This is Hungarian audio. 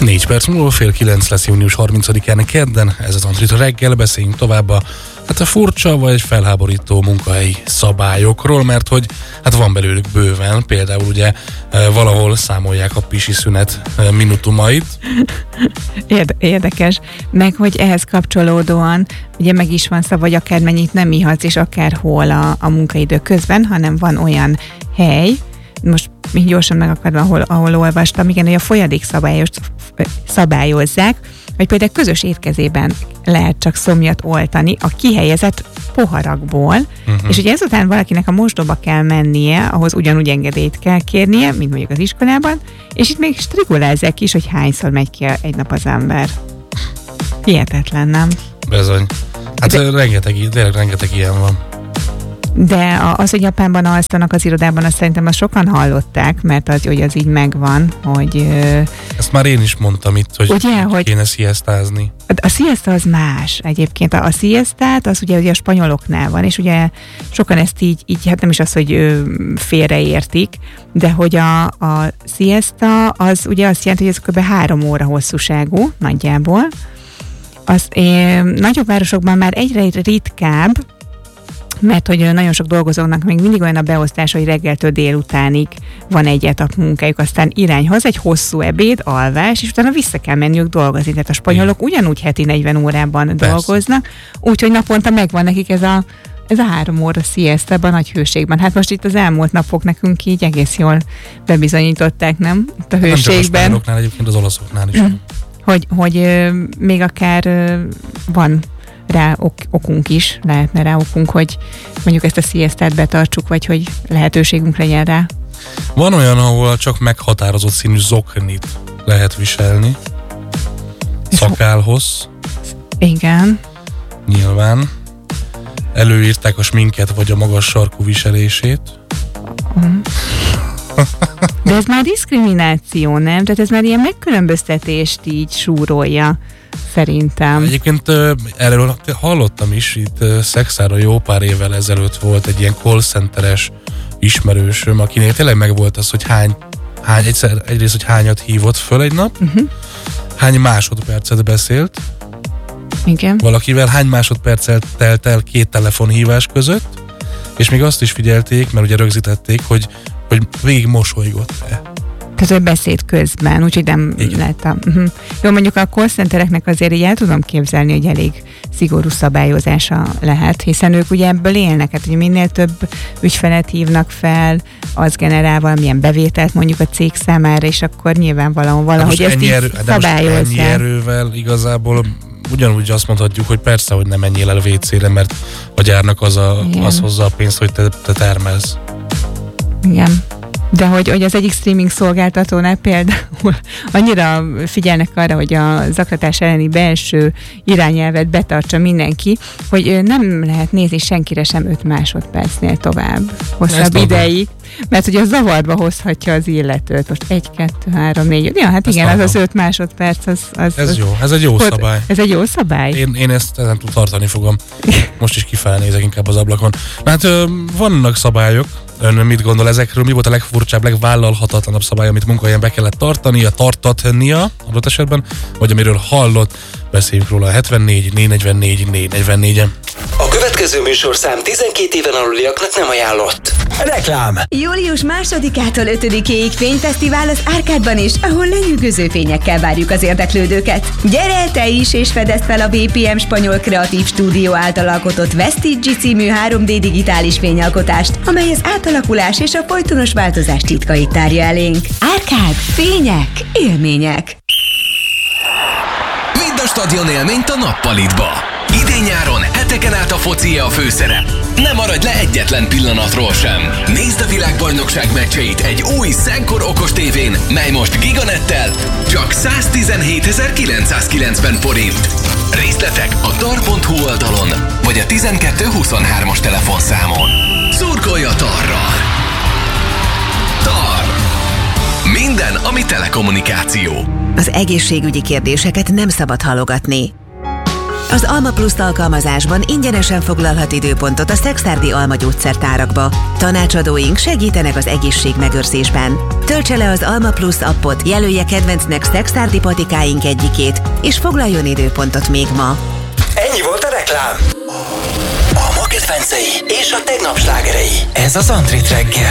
4 perc múlva 8:30 lesz június 30-án kedden, ez az Andrit reggel, beszéljünk tovább a furcsa vagy felháborító munkahelyi szabályokról, mert hogy van belőlük bőven, például ugye valahol számolják a pisi szünet minutumait. Érdekes, meg hogy ehhez kapcsolódóan ugye meg is van szabad, hogy akármennyit nem ihatsz, és akárhol a munkaidő közben, hanem van olyan hely, most még gyorsan meg akarom, ahol olvastam, igen, hogy a folyadék szabályozzák, hogy például közös étkezében lehet csak szomjat oltani a kihelyezett poharakból, és ugye ezután valakinek a mosdóba kell mennie, ahhoz ugyanúgy engedélyt kell kérnie, mint mondjuk az iskolában, és itt még strigulázzák is, hogy hányszor megy ki egy nap az ember. Hihetetlen, nem? Bizony. Rengeteg ilyen van. De az, hogy Japánban alszanak az irodában, azt szerintem azt sokan hallották, mert az így megvan, hogy... Ezt már én is mondtam itt, hogy ugye, kéne sziasztázni. A siesta az más egyébként. A siestát az ugye a spanyoloknál van, és ugye sokan ezt így hát nem is az, hogy félreértik, de hogy a siesta az ugye azt jelenti, hogy ez kb. 3 óra hosszúságú nagyjából. Nagyobb városokban már egyre ritkább, mert hogy nagyon sok dolgozóknak még mindig olyan a beosztás, hogy reggeltől délutánig van egy etap munkájuk, aztán irányhoz egy hosszú ebéd, alvás, és utána vissza kell menniük dolgozni. Tehát a spanyolok ugyanúgy heti 40 órában dolgoznak, úgyhogy naponta megvan nekik ez a 3 óra siesta a nagy hőségben. Hát most itt az elmúlt napok nekünk így egész jól bebizonyították, nem? Itt a hőségben. Nem csak a spanyoloknál, egyébként az olaszoknál is. Hogy még akár van rá okunk is, lehetne rá okunk, hogy mondjuk ezt a siestát betartsuk, vagy hogy lehetőségünk legyen rá. Van olyan, ahol csak meghatározott színű zoknit lehet viselni. Szakálhoz. Igen. Nyilván. Előírták a sminket, vagy a magas sarkú viselését. De ez már diszkrimináció, nem? Tehát ez már ilyen megkülönböztetést így súrolja, szerintem. Egyébként erről hallottam is, itt Szexáron jó pár évvel ezelőtt volt egy ilyen call centeres ismerősöm, akinél tényleg megvolt az, hogy egyrészt, hogy hányat hívott föl egy nap, hány másodpercet beszélt, igen, valakivel, hány másodperccel telt el 2 telefonhívás között, és még azt is figyelték, mert ugye rögzítették, hogy végig mosolygott-e. Tehát, hogy beszéd közben, úgyhogy nem lehet Jó, mondjuk a call centereknek azért így el tudom képzelni, hogy elég szigorú szabályozása lehet, hiszen ők ugye ebből élnek, hát hogy minél több ügyfelet hívnak fel, az generál valamilyen bevételt mondjuk a cég számára, és akkor nyilvánvalóan valahogy ezt így szabályozzák. Ennyi erővel igazából ugyanúgy azt mondhatjuk, hogy persze, hogy nem menjél el a WC-re, mert a gyárnak az hozza a pénzt, hogy te termelsz. Igen. De hogy az egyik streaming szolgáltatónál például annyira figyelnek arra, hogy a zaklatás elleni belső irányelvet betartsa mindenki, hogy nem lehet nézni senkire sem 5 másodpercnél tovább, hosszabb ideig, mert hogy az zavarba hozhatja az illetőt. Most 1, 2, 3, 4, ja, hát igen, az 5 másodperc, ez jó, ez egy jó szabály. Ez egy jó szabály? Én ezt ezen túl tartani fogom. Most is kifelnézek inkább az ablakon. Hát vannak szabályok. Ön mit gondol ezekről? Mi volt a legfurcsább, legvállalhatatlanabb szabály, amit munkahelyen be kellett tartania adott esetben, vagy amiről hallott? Beszéljünk róla a 74 444 444-en. A következő műsorszám 12 éven aluliaknak nem ajánlott. Reklám! Július 2-ától 5-ig fényfesztivál az Árkádban is, ahol lenyűgöző fényekkel várjuk az érdeklődőket. Gyere te is, és fedezd fel a BPM Spanyol Kreatív Stúdió által alkotott Vestige című 3D digitális fényalkotást, amely az átalakulás és a folytonos változás titkait tárja elénk. Árkád, fények, élmények. Vidd a stadion élményt a Nappalitba. Idén-nyáron heteken át a foci a főszerep. Ne maradj le egyetlen pillanatról sem. Nézd a világbajnokság meccseit egy új Szenkor okos tévén, mely most Giganettel csak 117.990 forint. Részletek a tar.hu oldalon, vagy a 1223-as telefonszámon. Szurkolj a Tarral! Tar! Minden, ami telekommunikáció. Az egészségügyi kérdéseket nem szabad halogatni. Az Alma Plus alkalmazásban ingyenesen foglalhat időpontot a Szekszárdi Alma gyógyszertárakba. Tanácsadóink segítenek az egészségmegőrzésben. Töltse le az Alma Plus appot, jelölje kedvencnek Szekszárdi patikáink egyikét, és foglaljon időpontot még ma. Ennyi volt a reklám. A ma kedvencei és a tegnap slágerei. Ez az Andrit reggel.